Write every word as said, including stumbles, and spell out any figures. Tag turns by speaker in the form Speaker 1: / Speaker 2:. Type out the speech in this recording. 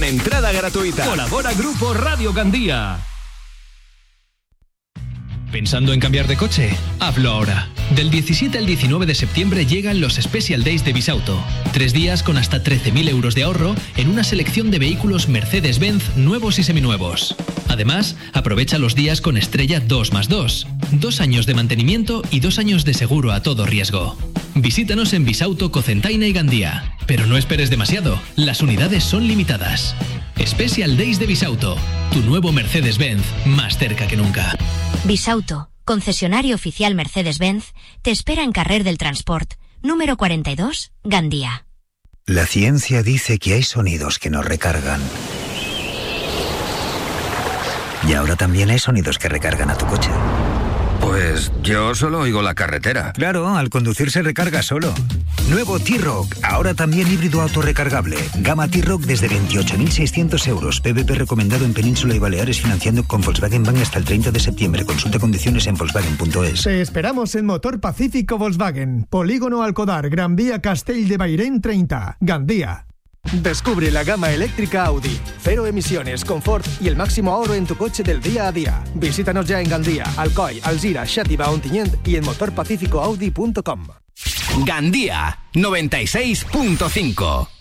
Speaker 1: entrada gratuita.
Speaker 2: Colabora Grupo Radio Gandía.
Speaker 3: ¿Pensando en cambiar de coche? Hazlo ahora. Del diecisiete al diecinueve de septiembre llegan los Special Days de Bisauto. Tres días con hasta trece mil euros de ahorro en una selección de vehículos Mercedes-Benz nuevos y seminuevos. Además, aprovecha los días con estrella dos más dos. Dos años de mantenimiento y dos años de seguro a todo riesgo. Visítanos en Bisauto, Cocentaina y Gandía. Pero no esperes demasiado, las unidades son limitadas. Special Days de Bisauto, tu nuevo Mercedes-Benz más cerca que nunca.
Speaker 4: Bisauto, concesionario oficial Mercedes-Benz, te espera en Carrer del Transport, número cuarenta y dos, Gandía.
Speaker 5: La ciencia dice que hay sonidos que nos recargan. Y ahora también hay sonidos que recargan a tu coche.
Speaker 6: Pues yo solo oigo la carretera.
Speaker 5: Claro, al conducir se recarga solo. Nuevo T-Roc, ahora también híbrido autorrecargable. Gama T-Roc desde veintiocho mil seiscientos euros. P V P recomendado en Península y Baleares, financiando con Volkswagen Bank hasta el treinta de septiembre. Consulta condiciones en Volkswagen punto es.
Speaker 7: Te esperamos en Motor Pacífico Volkswagen, Polígono Alcodar, Gran Vía Castell de Bairén treinta, Gandía. Descubre la gama eléctrica Audi. Cero emisiones, confort y el máximo ahorro en tu coche del día a día. Visítanos ya en Gandía, Alcoy, Alzira, Xàtiva, Ontinyent y en motor pacífico audi punto com.
Speaker 1: Gandía noventa y seis punto cinco.